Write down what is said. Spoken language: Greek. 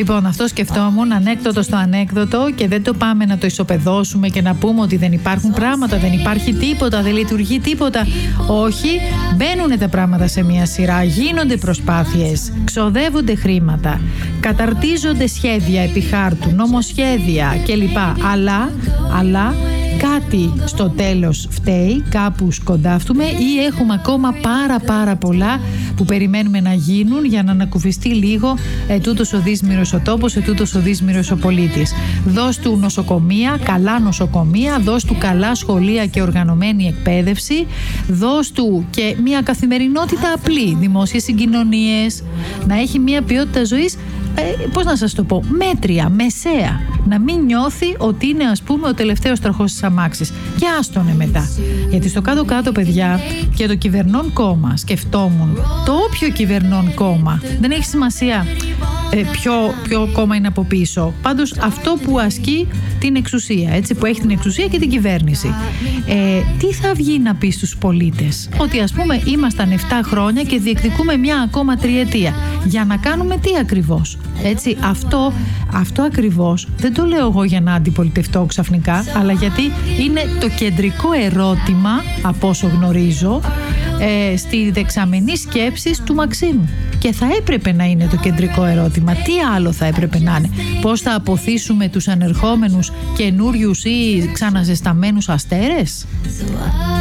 Λοιπόν, αυτό σκεφτόμουν, ανέκδοτο στο ανέκδοτο, και δεν το πάμε να το ισοπεδώσουμε και να πούμε ότι δεν υπάρχουν πράγματα, δεν υπάρχει τίποτα, δεν λειτουργεί τίποτα. Όχι, μπαίνουν τα πράγματα σε μια σειρά, γίνονται προσπάθειες, ξοδεύονται χρήματα, καταρτίζονται σχέδια επί χάρτου, νομοσχέδια κλπ. Αλλά κάτι στο τέλος φταίει, κάπου σκοντάφτουμε ή έχουμε ακόμα πάρα πολλά που περιμένουμε να γίνουν για να ανακουφιστεί λίγο ετούτος ο δύσμυρος ο τόπος, ετούτος ο δύσμυρος ο πολίτης. Δώσ' του νοσοκομεία, καλά νοσοκομεία, δώσ' του καλά σχολεία και οργανωμένη εκπαίδευση, δώσ' του και μια καθημερινότητα απλή, δημόσιες συγκοινωνίες, να έχει μια ποιότητα ζωής, πώς να σας το πω, μέτρια, μεσαία. Να μην νιώθει ότι είναι, ας πούμε, ο τελευταίος τροχός της αμάξης. Και άστονε μετά. Γιατί στο κάτω-κάτω, παιδιά, και το κυβερνών κόμμα, σκεφτόμουν, το όποιο κυβερνών κόμμα, δεν έχει σημασία ποιο κόμμα είναι από πίσω. Πάντως αυτό που ασκεί την εξουσία, έτσι, που έχει την εξουσία και την κυβέρνηση. Τι θα βγει να πει στους πολίτες? Ότι, ας πούμε, ήμασταν 7 χρόνια και διεκδικούμε μια ακόμα τριετία. Για να κάνουμε τι ακριβώς? Έτσι, αυτό ακριβώς δεν το λέω εγώ για να αντιπολιτευτώ ξαφνικά, αλλά γιατί είναι το κεντρικό ερώτημα, από όσο γνωρίζω, στη δεξαμενή σκέψη του Μαξίμου. Και θα έπρεπε να είναι το κεντρικό ερώτημα. Τι άλλο θα έπρεπε να είναι? Πώς θα αποθήσουμε τους ανερχόμενους καινούριους ή ξαναζεσταμένους αστέρες?